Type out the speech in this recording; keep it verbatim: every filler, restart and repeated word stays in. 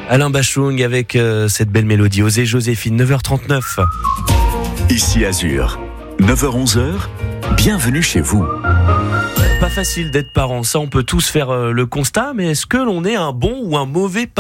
Alain Bachung avec euh, cette belle mélodie. Osez Joséphine, neuf heures trente-neuf. Ici Azur, neuf heures onze, bienvenue chez vous. Pas facile d'être parent, ça on peut tous faire euh, le constat, mais est-ce que l'on est un bon ou un mauvais parent ?